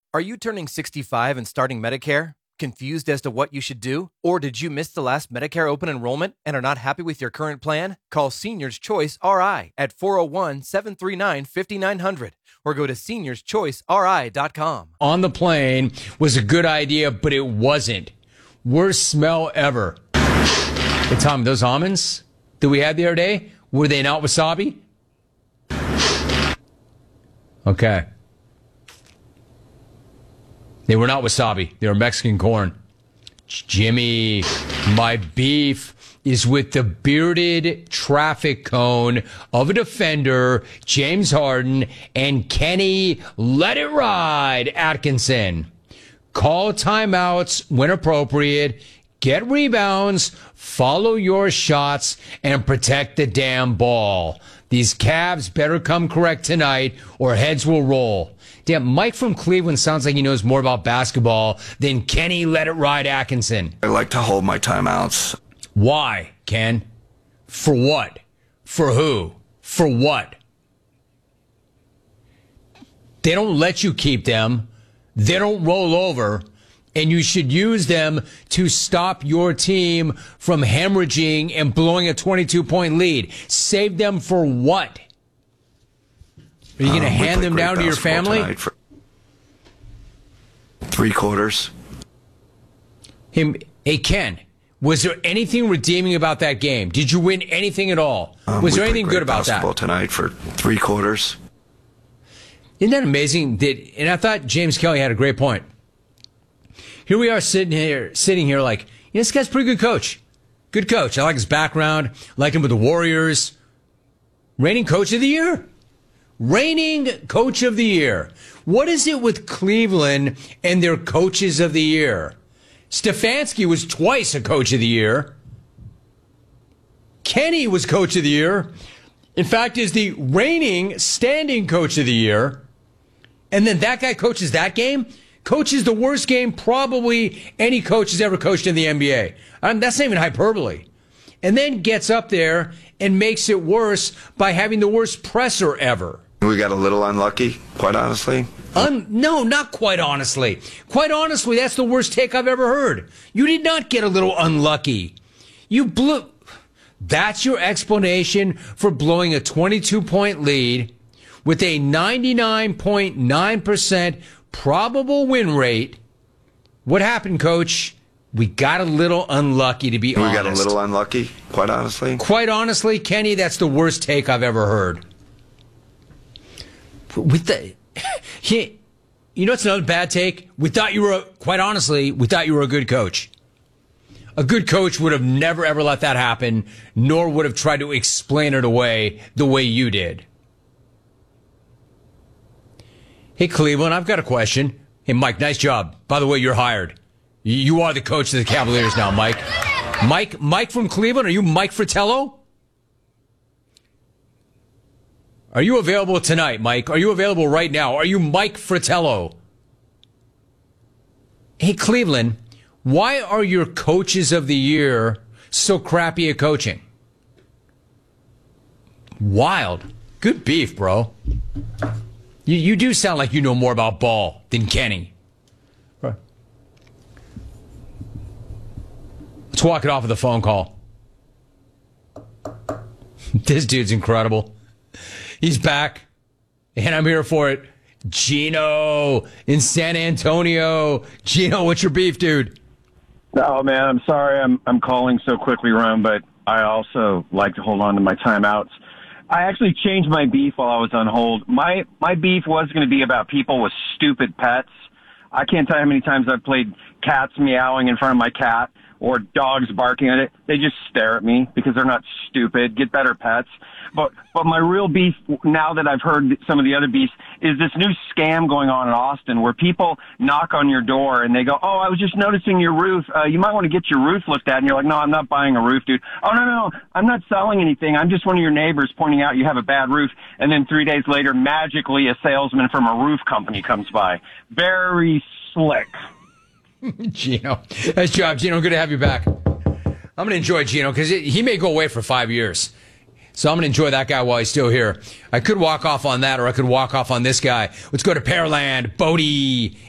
Are you turning 65 and starting Medicare? Confused as to what you should do? Or did you miss the last Medicare open enrollment and are not happy with your current plan? Call Seniors Choice RI at 401-739-5900 or go to seniorschoiceri.com. On the plane was a good idea, but it wasn't. Worst smell ever. Hey, Tom, those almonds that we had the other day, were they not wasabi? Okay. They were not wasabi. They were Mexican corn. Jimmy, my beef is with the bearded traffic cone of a defender, James Harden, and Kenny Let It Ride Atkinson. Call timeouts when appropriate, get rebounds, follow your shots, and protect the damn ball. These Cavs better come correct tonight or heads will roll. Damn, Mike from Cleveland sounds like he knows more about basketball than Kenny Let It Ride Atkinson. I like to hold my timeouts. Why, Ken? For what? For who? For what? They don't let you keep them. They don't roll over. And you should use them to stop your team from hemorrhaging and blowing a 22-point lead. Save them for what? Are you going to hand them down to your family? For 3 quarters. Hey, Ken, was there anything redeeming about that game? Did you win anything at all? Was there anything good about that? Basketball tonight for 3 quarters. Isn't that amazing? And I thought James Kelly had a great point. Here we are sitting here like, this guy's a pretty good coach. Good coach. I like his background. Like him with the Warriors. Reigning coach of the year. Reigning coach of the year. What is it with Cleveland and their coaches of the year? Stefanski was twice a coach of the year. Kenny was coach of the year. In fact, is the reigning standing coach of the year. And then that guy coaches that game? Coaches the worst game probably any coach has ever coached in the NBA. That's not even hyperbole. And then gets up there and makes it worse by having the worst presser ever. We got a little unlucky, quite honestly. No, not quite honestly. Quite honestly, that's the worst take I've ever heard. You did not get a little unlucky. You blew. That's your explanation for blowing a 22-point lead with a 99.9% probable win rate. What happened, Coach? We got a little unlucky, to be honest. We got a little unlucky, quite honestly. Quite honestly, Kenny, that's the worst take I've ever heard. You know what's another bad take? Quite honestly, we thought you were a good coach. A good coach would have never, ever let that happen, nor would have tried to explain it away the way you did. Hey, Cleveland, I've got a question. Hey, Mike, nice job. By the way, you're hired. You are the coach of the Cavaliers now, Mike. Mike from Cleveland, are you Mike Fratello? Are you available tonight, Mike? Are you available right now? Are you Mike Fratello? Hey, Cleveland, why are your coaches of the year so crappy at coaching? Wild. Good beef, bro. You do sound like you know more about ball than Kenny. Right. Let's walk it off with a phone call. This dude's incredible. He's back, and I'm here for it. Gino in San Antonio. Gino, what's your beef, dude? Oh, man, I'm sorry I'm calling so quickly, Ron, but I also like to hold on to my timeouts. I actually changed my beef while I was on hold. My beef was going to be about people with stupid pets. I can't tell you how many times I've played cats meowing in front of my cat or dogs barking at it. They just stare at me because they're not stupid. Get better pets. But my real beef, now that I've heard some of the other beefs, is this new scam going on in Austin where people knock on your door and they go, oh, I was just noticing your roof. You might want to get your roof looked at. And you're like, no, I'm not buying a roof, dude. Oh, no, I'm not selling anything. I'm just one of your neighbors pointing out you have a bad roof. And then 3 days later, magically a salesman from a roof company comes by. Very slick. Gino. Nice job, Gino. Good to have you back. I'm going to enjoy Gino because he may go away for 5 years. So I'm going to enjoy that guy while he's still here. I could walk off on that, or I could walk off on this guy. Let's go to Pearland. Bodie